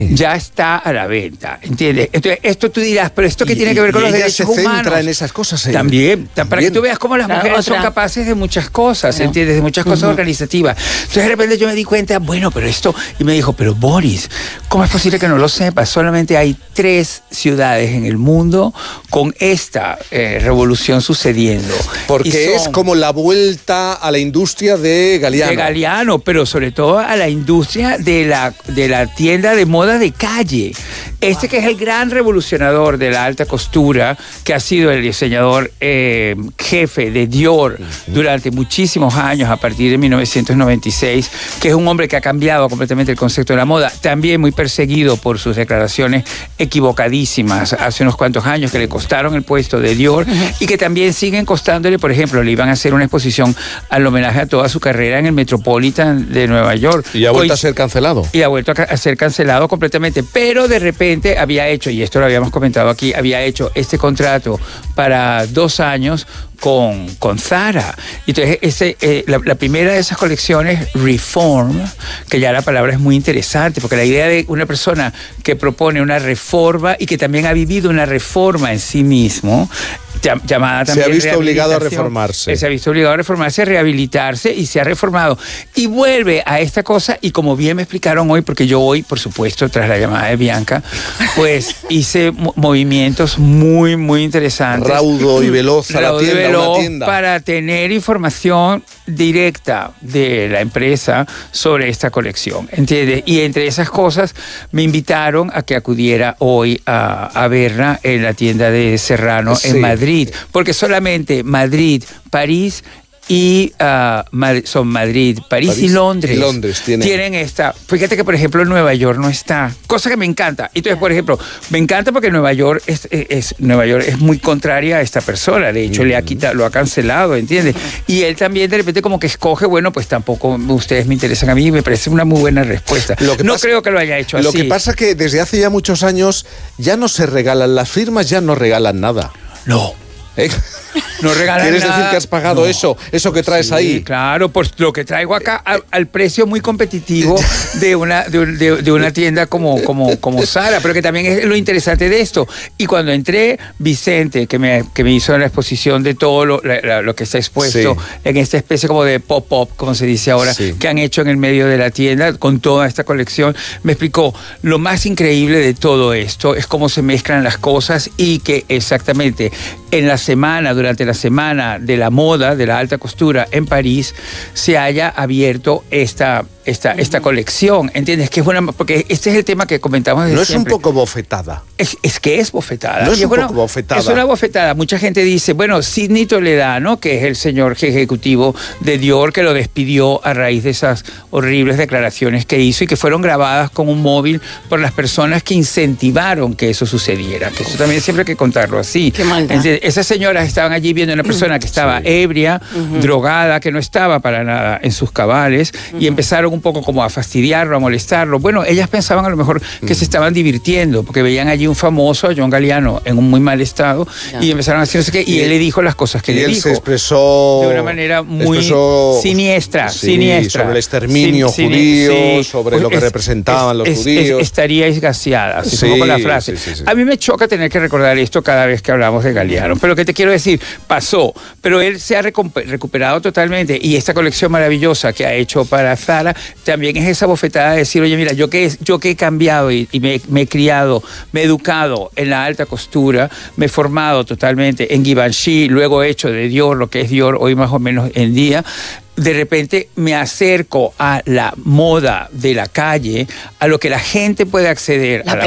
ya está a la venta, ¿entiendes? Entonces, esto tú dirás, pero ¿esto qué tiene que ver con los derechos humanos? Se centra en esas cosas. También, para que tú veas cómo las mujeres son capaces de muchas cosas, ¿entiendes? De muchas cosas organizativas. Entonces, de repente yo me di cuenta, bueno, pero esto... Y me dijo, pero Boris, ¿cómo es posible que no lo sepas? Solamente hay 3 ciudades en el mundo con esta revolución sucediendo. Porque es como la vuelta a la industria de Galliano. De Galliano, pero sobre todo a la industria de la tienda de moda de calle. Que es el gran revolucionador de la alta costura, que ha sido el diseñador jefe de Dior durante muchísimos años, a partir de 1996, que es un hombre que ha cambiado completamente el concepto de la moda, también muy perseguido por sus declaraciones equivocadísimas hace unos cuantos años que le costaron el puesto de Dior y que también siguen costándole. Por ejemplo, le iban a hacer una exposición al homenaje a toda su carrera en el Metropolitan de Nueva York. Y ha vuelto a ser cancelado. Y ha vuelto a ser cancelado completamente, pero de repente había hecho, y esto lo habíamos comentado aquí, había hecho este contrato para 2 años con Zara. Entonces, la primera de esas colecciones, Reform, que ya la palabra es muy interesante, porque la idea de una persona que propone una reforma y que también ha vivido una reforma en sí mismo, llamada también se ha visto obligado a reformarse. Se ha visto obligado a reformarse, a rehabilitarse y se ha reformado. Y vuelve a esta cosa, y como bien me explicaron hoy, porque yo hoy, por supuesto, tras la llamada de Bianca, pues hice movimientos muy, muy interesantes. Raudo y veloz a la tienda, para tener información directa de la empresa sobre esta colección, ¿entiendes? Y entre esas cosas me invitaron a que acudiera hoy a verla en la tienda de Serrano en Madrid, porque solamente Madrid, París y son Madrid, París y Londres. Tienen esta. Fíjate que, por ejemplo, Nueva York no está. Cosa que me encanta. Entonces, por ejemplo, me encanta porque Nueva York es muy contraria a esta persona. De hecho, lo ha cancelado, ¿entiendes? Y él también de repente como que escoge, bueno, pues tampoco ustedes me interesan a mí. Me parece una muy buena respuesta. No creo que lo haya hecho así. Lo que pasa es que desde hace ya muchos años ya no se regalan. Las firmas ya no regalan nada. No. No regalan ¿Quieres nada? decir que has pagado eso que traes ahí? Claro, pues lo que traigo acá al precio muy competitivo de una tienda como Zara, pero que también es lo interesante de esto. Y cuando entré, Vicente, que me hizo la exposición de todo lo que está expuesto en esta especie como de pop-up, como se dice ahora, que han hecho en el medio de la tienda con toda esta colección, me explicó lo más increíble de todo esto es cómo se mezclan las cosas y que exactamente durante la semana de la moda, de la alta costura en París, se haya abierto esta colección, ¿entiendes? Que es porque este es el tema que comentamos desde siempre. ¿No es un poco bofetada? Es que es bofetada. No es un poco bofetada. Es una bofetada. Mucha gente dice, bueno, Sidney Toledano, que es el señor ejecutivo de Dior, que lo despidió a raíz de esas horribles declaraciones que hizo y que fueron grabadas con un móvil por las personas que incentivaron que eso sucediera. Que eso también siempre hay que contarlo así. Qué maldad. Esas señoras estaban allí viendo a una persona que estaba ebria, drogada, que no estaba para nada en sus cabales, y empezaron un poco como a fastidiarlo, a molestarlo. Bueno, ellas pensaban a lo mejor que se estaban divirtiendo, porque veían allí un famoso, a John Galliano, en un muy mal estado, y empezaron a decir no sé qué, y él le dijo las cosas que le dijo. Y él se expresó... de una manera muy siniestra. Sobre el exterminio judío, sobre lo que representaban los judíos. Estaríais gaseadas, con la frase. A mí me choca tener que recordar esto cada vez que hablamos de Galliano, pero lo que te quiero decir, pasó, pero él se ha recuperado totalmente, y esta colección maravillosa que ha hecho para Zara también es esa bofetada de decir, oye, mira, yo que he cambiado y me he criado, me he educado en la alta costura, me he formado totalmente en Givenchy, luego he hecho de Dior lo que es Dior hoy más o menos en día, de repente me acerco a la moda de la calle, a lo que la gente puede acceder, a la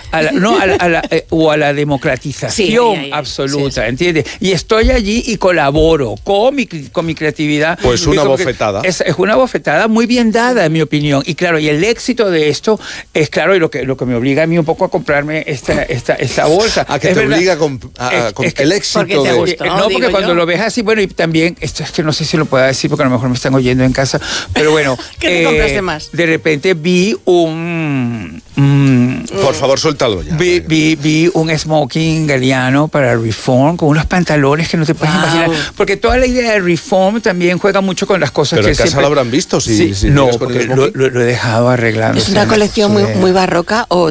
moda, o a la democratización absoluta, ¿entiendes? Y estoy allí y colaboro con mi creatividad. Pues una bofetada. Es una bofetada muy bien dada, en mi opinión. Y claro, y el éxito de esto es claro, y lo que me obliga a mí un poco a comprarme esta bolsa. A que te obliga con el éxito de... Gustó, no, porque cuando lo ves así, bueno, y también, esto es que no sé si lo pueda decir, porque a lo mejor me están oyendo en casa, pero bueno. ¿Qué te compraste más? De repente vi un Por favor, suéltalo ya. Vi un smoking galeano para Reform con unos pantalones que no te puedes imaginar. Porque toda la idea de Reform también juega mucho con las cosas pero que en casa siempre... lo habrán visto. Si no, porque lo he dejado arreglando. ¿Es una colección muy barroca o